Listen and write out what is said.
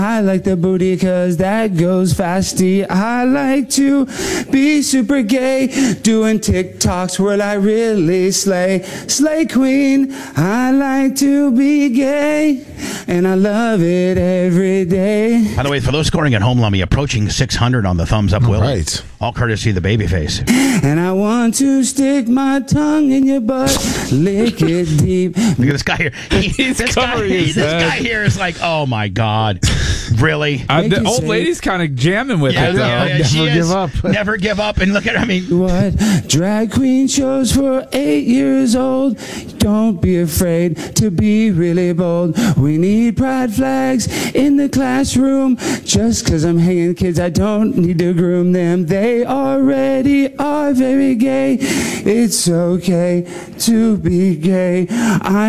I like the booty cause that goes fasty. I like to be super gay, doing TikToks where I really slay. Slay queen, I like to be gay, and I love it every day. By the way, for those scoring at home, Lummy, approaching 600 on the thumbs up, Will. Right. All courtesy of the Babyface. And I want to stick my tongue in your butt, lick it deep. Look at this guy here. This guy here is like, oh my God. Really? The old lady's kind of jamming with it, though. Never give up. Never give up. And look at her. I mean, what? Drag queen shows for 8 years old. Don't be afraid to be really bold. We need pride flags in the classroom. Just because I'm hanging kids, I don't need to groom them. They already are very gay. It's okay to be gay.